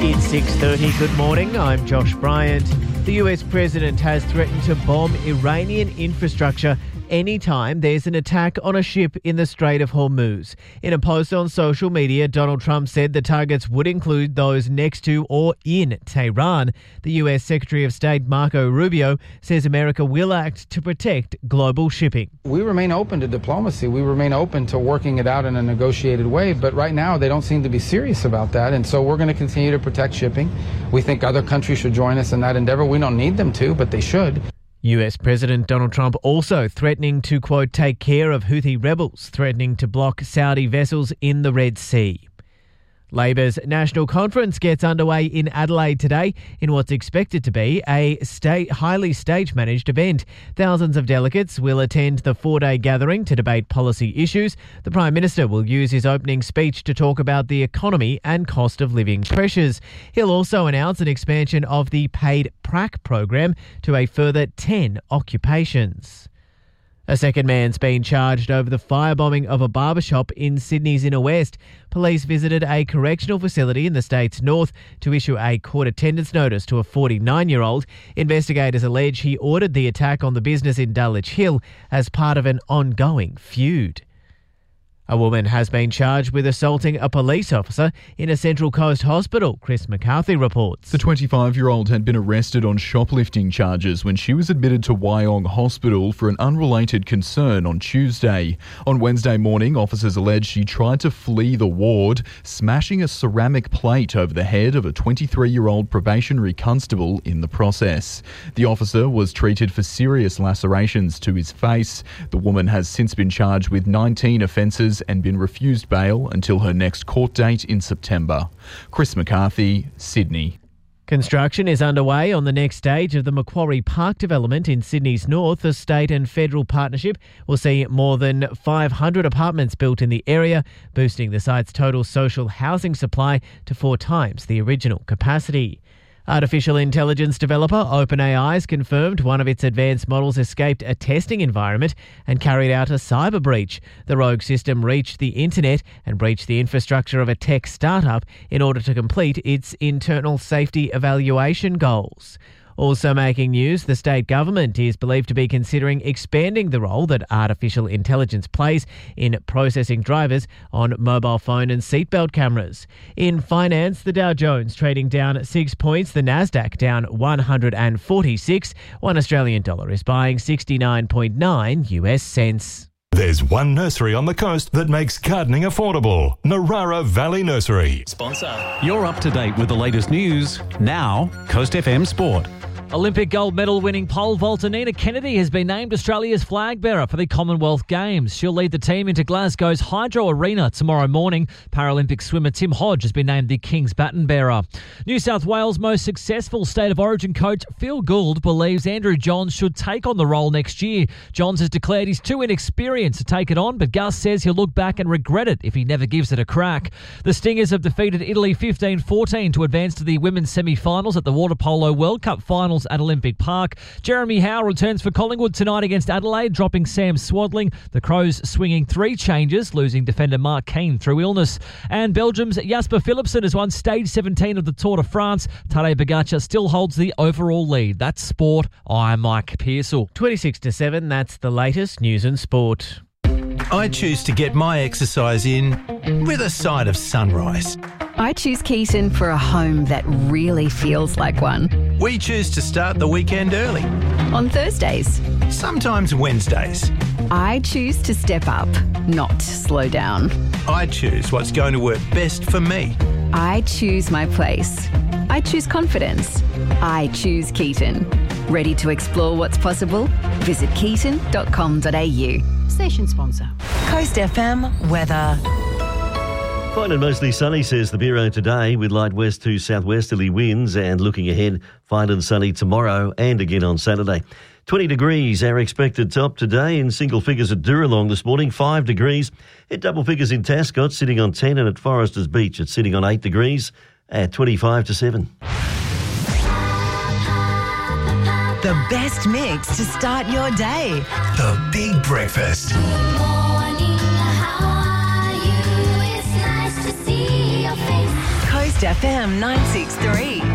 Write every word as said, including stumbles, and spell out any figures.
It's six thirty. Good morning. I'm Josh Bryant. The U S president has threatened to bomb Iranian infrastructure anytime there's an attack on a ship in the Strait of Hormuz. In a post on social media, Donald Trump said the targets would include those next to or in Tehran. The U S Secretary of State Marco Rubio says America will act to protect global shipping. We remain open to diplomacy. We remain open to working it out in a negotiated way. But right now, they don't seem to be serious about that. And so we're going to continue to protect shipping. We think other countries should join us in that endeavor. We don't need them to, but they should. U S President Donald Trump also threatening to, quote, take care of Houthi rebels, threatening to block Saudi vessels in the Red Sea. Labor's National Conference gets underway in Adelaide today in what's expected to be a state, highly stage-managed event. Thousands of delegates will attend the four-day gathering to debate policy issues. The Prime Minister will use his opening speech to talk about the economy and cost of living pressures. He'll also announce an expansion of the paid P R A C program to a further ten occupations. A second man's been charged over the firebombing of a barbershop in Sydney's inner west. Police visited a correctional facility in the state's north to issue a court attendance notice to a forty-nine-year-old. Investigators allege he ordered the attack on the business in Dulwich Hill as part of an ongoing feud. A woman has been charged with assaulting a police officer in a Central Coast hospital, Chris McCarthy reports. The twenty-five-year-old had been arrested on shoplifting charges when she was admitted to Wyong Hospital for an unrelated concern on Tuesday. On Wednesday morning, officers allege she tried to flee the ward, smashing a ceramic plate over the head of a twenty-three-year-old probationary constable in the process. The officer was treated for serious lacerations to his face. The woman has since been charged with nineteen offences and been refused bail until her next court date in September. Chris McCarthy, Sydney. Construction is underway on the next stage of the Macquarie Park development in Sydney's north. The state and federal partnership will see more than five hundred apartments built in the area, boosting the site's total social housing supply to four times the original capacity. Artificial intelligence developer OpenAI has confirmed one of its advanced models escaped a testing environment and carried out a cyber breach. The rogue system reached the internet and breached the infrastructure of a tech startup in order to complete its internal safety evaluation goals. Also making news, the state government is believed to be considering expanding the role that artificial intelligence plays in processing drivers on mobile phone and seatbelt cameras. In finance, the Dow Jones trading down six points, the Nasdaq down one hundred forty-six. One Australian dollar is buying sixty-nine point nine U S cents. There's one nursery on the coast that makes gardening affordable. Narara Valley Nursery. Sponsor. You're up to date with the latest news. Now, Coast F M Sport. Olympic gold medal winning pole vaulter Nina Kennedy has been named Australia's flag bearer for the Commonwealth Games. She'll lead the team into Glasgow's Hydro Arena tomorrow morning. Paralympic swimmer Tim Hodge has been named the King's baton bearer. New South Wales' most successful State of Origin coach Phil Gould believes Andrew Johns should take on the role next year. Johns has declared he's too inexperienced to take it on, but Gus says he'll look back and regret it if he never gives it a crack. The Stingers have defeated Italy fifteen fourteen to advance to the women's semi-finals at the Water Polo World Cup finals at Olympic Park. Jeremy Howe returns for Collingwood tonight against Adelaide, dropping Sam Swadling. The Crows swinging three changes, losing defender Mark Keane through illness. And Belgium's Jasper Philipsen has won stage seventeen of the Tour de France. Tadej Pogacar still holds the overall lead. That's sport. I'm Mike Pearsall. twenty-six to seven, that's the latest news and sport. I choose to get my exercise in with a side of sunrise. I choose Keaton for a home that really feels like one. We choose to start the weekend early. On Thursdays. Sometimes Wednesdays. I choose to step up, not slow down. I choose what's going to work best for me. I choose my place. I choose confidence. I choose Keaton. Ready to explore what's possible? Visit keaton dot com dot a u. Station sponsor. Coast F M weather. Fine and mostly sunny, says the Bureau today, with light west to southwesterly winds, and looking ahead, fine and sunny tomorrow and again on Saturday. twenty degrees, our expected top today, in single figures at Duralong this morning, five degrees. Hit double figures in Tascott, sitting on ten, and at Foresters Beach, it's sitting on eight degrees at twenty-five to seven. The best mix to start your day. The Big Breakfast. Good morning, how are you? It's nice to see your face. Coast F M nine six three.